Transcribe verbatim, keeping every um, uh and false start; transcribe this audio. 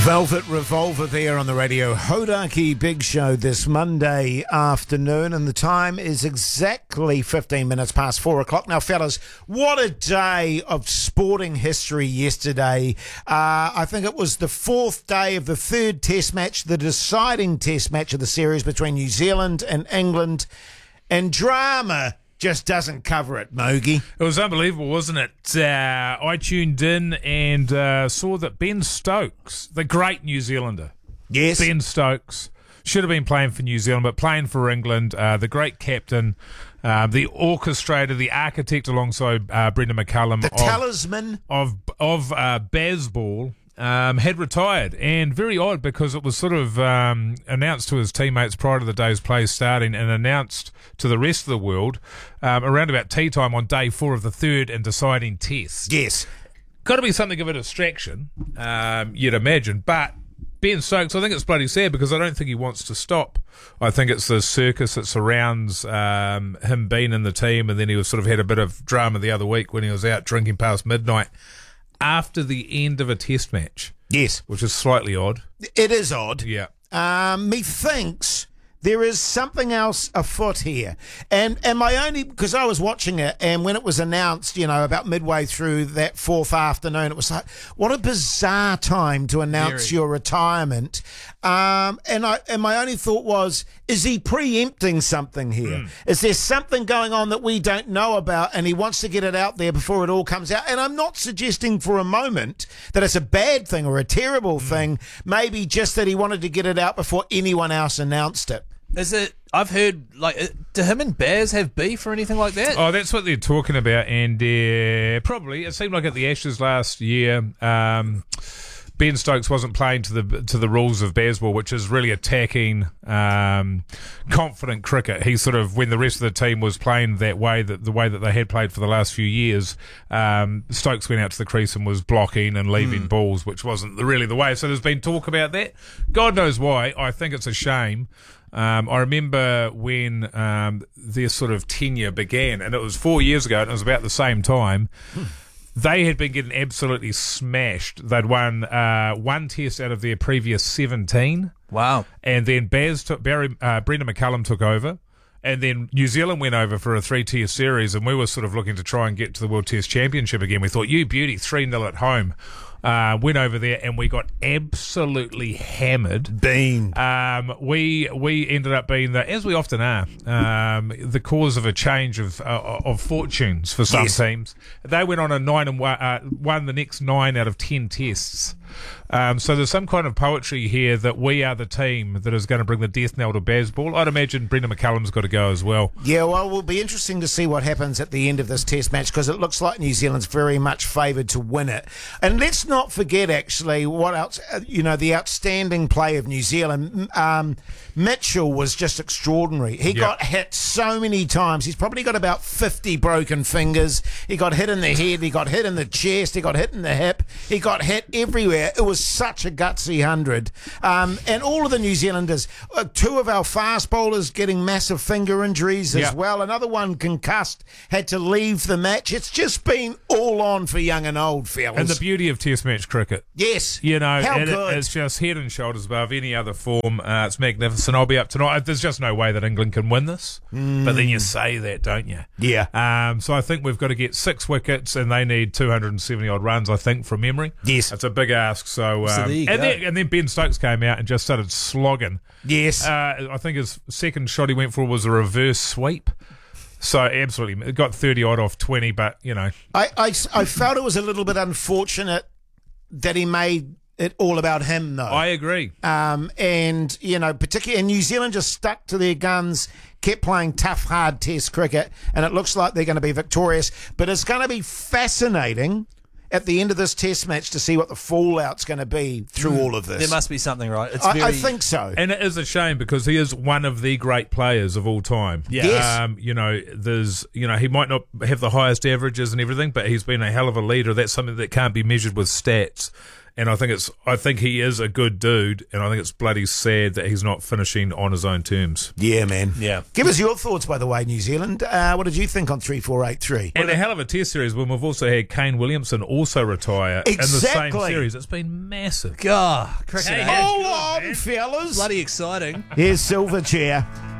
Velvet Revolver there on the radio. Hodaki Big Show this Monday afternoon, and the time is exactly fifteen minutes past four o'clock. Now, fellas, what a day of sporting history yesterday. Uh, I think it was the fourth day of the third test match, the deciding test match of the series between New Zealand and England, and drama just doesn't cover it, Mogi. It was unbelievable, wasn't it? Uh, I tuned in and uh, saw that Ben Stokes, the great New Zealander, Yes. Ben Stokes, should have been playing for New Zealand, but playing for England, uh, the great captain, uh, the orchestrator, the architect alongside uh, Brendan McCullum. The of, talisman. Of, of uh, Bazball. Um, had retired, and very odd because it was sort of um, announced to his teammates prior to the day's play starting and announced to the rest of the world um, around about tea time on day four of the third and deciding test. Yes. Got to be something of a distraction, um, you'd imagine, but Ben Stokes, I think it's bloody sad because I don't think he wants to stop. I think it's the circus that surrounds um, him being in the team, and then he was sort of had a bit of drama the other week when he was out drinking past midnight after the end of a test match. Yes. Which is slightly odd. It is odd. Yeah. Um, methinks there is something else afoot here. And and my only, because I was watching it, and when it was announced, you know, about midway through that fourth afternoon, it was like, what a bizarre time to announce Very. your retirement. Um, and I and my only thought was, is he preempting something here? Mm. Is there something going on that we don't know about, and he wants to get it out there before it all comes out? And I'm not suggesting for a moment that it's a bad thing or a terrible mm. thing. Maybe just that he wanted to get it out before anyone else announced it. Is it? I've heard, like, uh, do him and Baz have beef or anything like that? Oh, that's what they're talking about, and uh, probably it seemed like at the Ashes last year, um, Ben Stokes wasn't playing to the to the rules of Bazball, which is really attacking, um, confident cricket. He sort of, when the rest of the team was playing that way, that the way that they had played for the last few years, um, Stokes went out to the crease and was blocking and leaving mm. balls, which wasn't the, really the way. So there's been talk about that. God knows why. I think it's a shame. Um, I remember when um, their sort of tenure began, and it was four years ago, and it was about the same time. Hmm. They had been getting absolutely smashed. They'd won uh, one test out of their previous seventeen. Wow. And then Baz took, Barry, uh, Brendan McCullum took over. And then New Zealand went over for a three-tier series, and we were sort of looking to try and get to the World Test Championship again. We thought, you beauty, three nil at home. Uh, went over there and we got absolutely hammered. Bean. Um, we we ended up being, the, as we often are, um, the cause of a change of uh, of fortunes for some yes. teams. They went on a nine and one, uh, won the next nine out of ten tests. Um, so there's some kind of poetry here that we are the team that is going to bring the death knell to Bazball. I'd imagine Brendan McCullum's got to go as well. Yeah, well, it will be interesting to see what happens at the end of this test match, because it looks like New Zealand's very much favoured to win it. And let's not forget, actually, what else, you know, the outstanding play of New Zealand. Um, Mitchell was just extraordinary. He yep. got hit so many times. He's probably got about fifty broken fingers. He got hit in the head. He got hit in the chest. He got hit in the hip. He got hit everywhere. It was such a gutsy hundred. Um, and all of the New Zealanders, uh, two of our fast bowlers getting massive finger injuries as yep. well. Another one concussed, had to leave the match. It's just been all on for young and old, fellas. And the beauty of Test match cricket. Yes. You know, How it, good. it's just head and shoulders above any other form. Uh, it's magnificent. I'll be up tonight. There's just no way that England can win this. Mm. But then you say that, don't you? Yeah. Um, so I think we've got to get six wickets, and they need two hundred seventy odd runs, I think, from memory. Yes. That's a big ask. So, um, so there you and, go. then, and then Ben Stokes came out and just started slogging. Yes. Uh, I think his second shot he went for was a reverse sweep. So absolutely, it got thirty odd off twenty, but you know, I, I, I felt it was a little bit unfortunate that he made it all about him, though. I agree. Um, and you know, particularly, and New Zealand just stuck to their guns, kept playing tough, hard Test cricket, and it looks like they're going to be victorious. But it's going to be fascinating at the end of this Test match to see what the fallout's going to be through all of this. There must be something, right? It's I, very... I think so. And it is a shame because he is one of the great players of all time. Yeah. Yes. Um, you know, there's, you know, he might not have the highest averages and everything, but he's been a hell of a leader. That's something that can't be measured with stats. And I think it's, I think he is a good dude, and I think it's bloody sad that he's not finishing on his own terms. Yeah, man. Yeah. Give us your thoughts, by the way, New Zealand. Uh, what did you think on three four eight three? And a hell of a test series when we've also had Kane Williamson also retire in the Exactly. same series. It's been massive. God, cricket. Hey, eh? Hold on, fellas. Bloody exciting. Here's Silverchair.